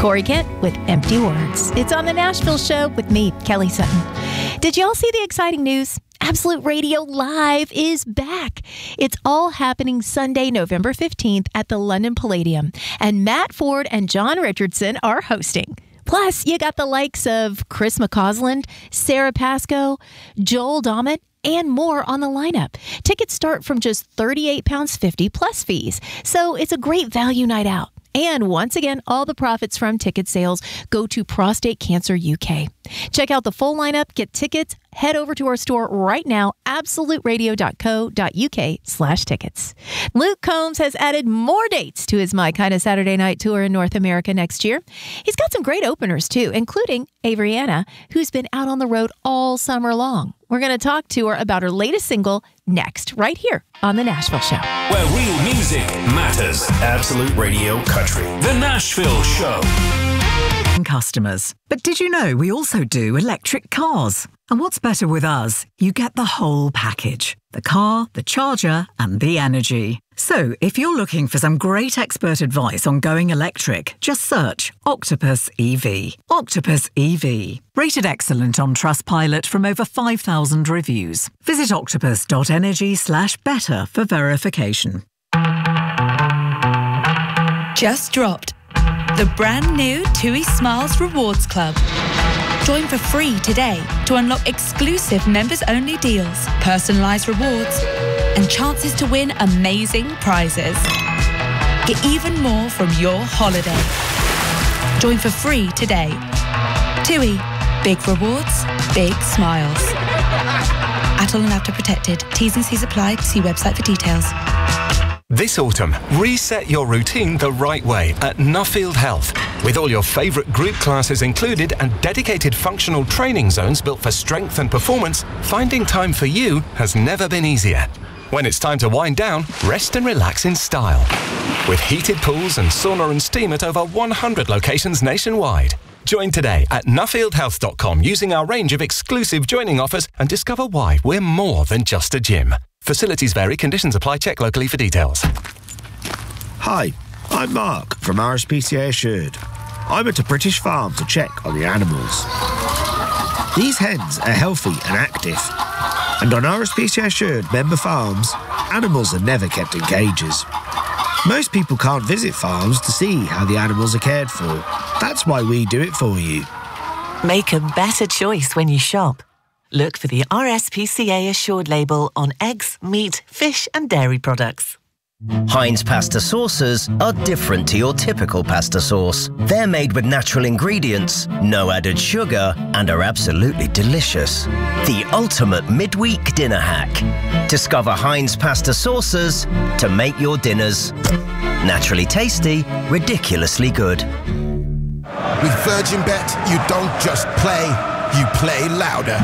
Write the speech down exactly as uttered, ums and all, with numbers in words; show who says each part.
Speaker 1: Corey Kent with Empty Words. It's on the Nashville Show with me, Kelly Sutton. Did y'all see the exciting news? Absolute Radio Live is back. It's all happening Sunday, November fifteenth at the London Palladium. And Matt Ford and John Richardson are hosting. Plus, you got the likes of Chris McCausland, Sarah Pascoe, Joel Dommett, and more on the lineup. Tickets start from just thirty-eight pounds fifty plus fees. So it's a great value night out. And once again, all the profits from ticket sales go to Prostate Cancer U K. Check out the full lineup, get tickets, head over to our store right now, absolute radio dot co dot uk slash tickets. Luke Combs has added more dates to his My Kinda Saturday Night tour in North America next year. He's got some great openers too, including Avriana, who's been out on the road all summer long. We're going to talk to her about her latest single next, right here on The Nashville Show.
Speaker 2: Where real music matters. Absolute Radio Country. The Nashville Show.
Speaker 3: Customers. But did you know we also do electric cars? And what's better with us? You get the whole package. The car, the charger, and the energy. So if you're looking for some great expert advice on going electric, just search Octopus E V. Octopus E V. Rated excellent on Trustpilot from over five thousand reviews. Visit octopus dot energy slash better for verification.
Speaker 4: Just dropped. The brand new TUI Smiles Rewards Club. Join for free today to unlock exclusive members-only deals, personalised rewards, and chances to win amazing prizes. Get even more from your holiday. Join for free today. TUI. Big rewards, big smiles. Atoll and After Protected. T's and C's apply. See website for details.
Speaker 5: This autumn, reset your routine the right way at Nuffield Health. With all your favourite group classes included and dedicated functional training zones built for strength and performance, finding time for you has never been easier. When it's time to wind down, rest and relax in style. With heated pools and sauna and steam at over one hundred locations nationwide. Join today at nuffield health dot com using our range of exclusive joining offers and discover why we're more than just a gym. Facilities vary, conditions apply, check locally for details.
Speaker 6: Hi, I'm Mark from R S P C A Assured. I went to British Farm to check on the animals. These hens are healthy and active. And on R S P C A Assured member farms, animals are never kept in cages. Most people can't visit farms to see how the animals are cared for. That's why we do it for you.
Speaker 7: Make a better choice when you shop. Look for the R S P C A Assured label on eggs, meat, fish and dairy products.
Speaker 8: Heinz pasta sauces are different to your typical pasta sauce. They're made with natural ingredients, no added sugar, and are absolutely delicious. The ultimate midweek dinner hack. Discover Heinz pasta sauces to make your dinners naturally tasty, ridiculously good.
Speaker 9: With Virgin Bet, you don't just play, you play louder.